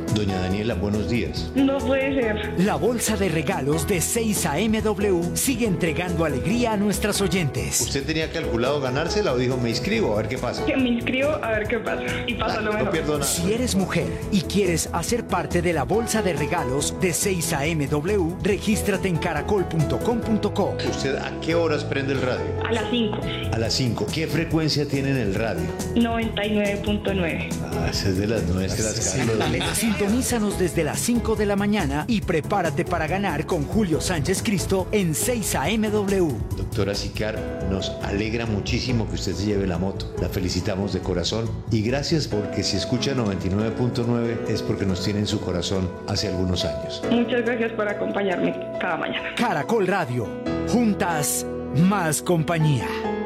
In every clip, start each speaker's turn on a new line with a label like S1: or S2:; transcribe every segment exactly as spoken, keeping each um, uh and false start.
S1: Doña Daniela, buenos días.
S2: No puede ser.
S3: La bolsa de regalos de seis A M W sigue entregando alegría a nuestras oyentes.
S1: ¿Usted tenía calculado ganársela o dijo me inscribo a ver qué pasa?
S2: Que me inscribo a ver qué pasa. Y pasa
S1: Ah,
S2: lo mejor.
S1: No pierdo nada.
S3: Si eres mujer y quieres hacer parte de la bolsa de regalos de seis A M W, regístrate en caracol punto com punto co.
S1: ¿Usted a qué horas prende el radio?
S2: A las cinco.
S1: A las cinco. ¿Qué frecuencia tiene en el radio?
S2: noventa y nueve punto nueve.
S1: Ah, esa es de las nuestras, Carlos.
S3: Sintonízanos desde las cinco de la mañana y prepárate para ganar con Julio Sánchez Cristo en seis A M W.
S1: Doctora Sicar, nos alegra muchísimo que usted se lleve la moto. La felicitamos de corazón y gracias porque si escucha noventa y nueve punto nueve es porque nos tiene en su corazón hace algunos años.
S2: Muchas gracias por acompañarme cada mañana.
S3: Caracol Radio. Juntas, más compañía.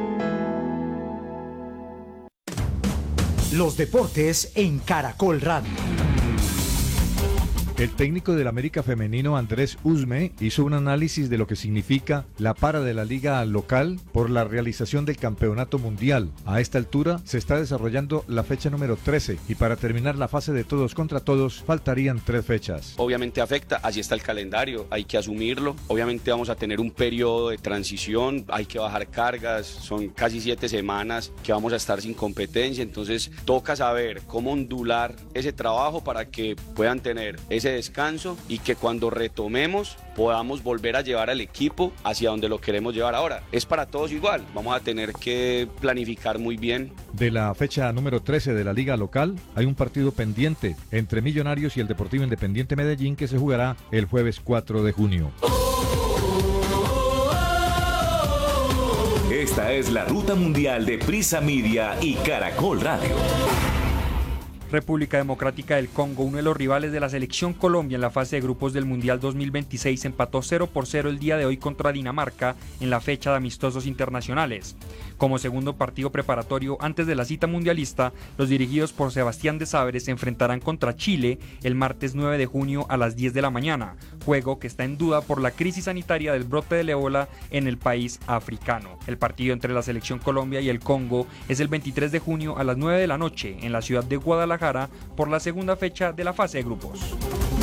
S3: Los deportes en Caracol Radio.
S4: El técnico del América Femenino Andrés Usme hizo un análisis de lo que significa la para de la liga local por la realización del campeonato mundial. A esta altura se está desarrollando la fecha número trece y para terminar la fase de todos contra todos faltarían tres fechas.
S5: Obviamente afecta, así está el calendario, hay que asumirlo. Obviamente vamos a tener un periodo de transición, hay que bajar cargas, son casi siete semanas que vamos a estar sin competencia, entonces toca saber cómo ondular ese trabajo para que puedan tener ese descanso y que cuando retomemos podamos volver a llevar al equipo hacia donde lo queremos llevar ahora. Es para todos igual, vamos a tener que planificar muy bien.
S4: De la fecha número trece de la liga local hay un partido pendiente entre Millonarios y el Deportivo Independiente Medellín que se jugará el jueves cuatro de junio.
S6: Esta es la ruta mundial de Prisa Media y Caracol Radio.
S7: República Democrática del Congo, uno de los rivales de la selección Colombia en la fase de grupos del Mundial dos mil veintiséis, empató cero por cero el día de hoy contra Dinamarca en la fecha de amistosos internacionales. Como segundo partido preparatorio antes de la cita mundialista, los dirigidos por Sebastián de Sabres se enfrentarán contra Chile el martes nueve de junio a las diez de la mañana, juego que está en duda por la crisis sanitaria del brote del ébola en el país africano. El partido entre la selección Colombia y el Congo es el veintitrés de junio a las nueve de la noche en la ciudad de Guadalajara por la segunda fecha de la fase de grupos.